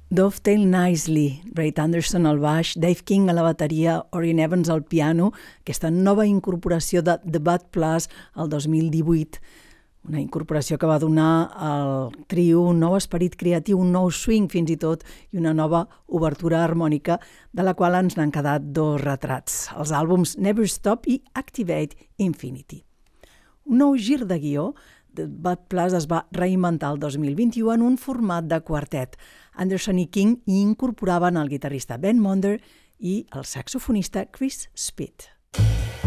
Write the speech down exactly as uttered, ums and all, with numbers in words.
Dovetail Nicely, Brett Anderson al baix, Dave King a la bateria, Orrin Evans al piano, aquesta nova incorporació de The Bad Plus el dos mil divuit, una incorporació que va donar al trio un nou esperit creatiu, un nou swing fins i tot, i una nova obertura harmònica, de la qual ens n'han quedat dos retrats, els àlbums Never Stop i Activate Infinity. Un nou gir de guió, The Bad Plus es va reinventar el dos mil vint-i-u en un format de quartet. Anderson i King hi incorporaven el guitarrista Ben Monder i el saxofonista Chris Speed.